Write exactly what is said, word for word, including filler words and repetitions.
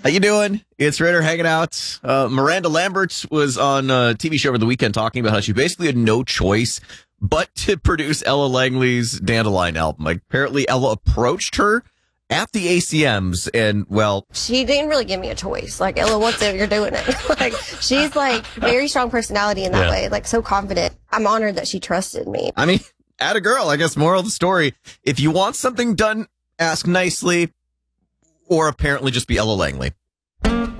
How you doing? It's Ritter hanging out. Uh, Miranda Lambert was on a T V show over the weekend talking about how she basically had no choice but to produce Ella Langley's Dandelion album. Like, apparently Ella approached her at the A C Ms and, well... She didn't really give me a choice. Like, Ella, what's it? You're doing it. Like, she's, like, very strong personality in that Yeah. way. Like, so confident. I'm honored that she trusted me. I mean, atta girl, I guess, moral of the story. If you want something done, ask nicely, or apparently just be Ella Langley.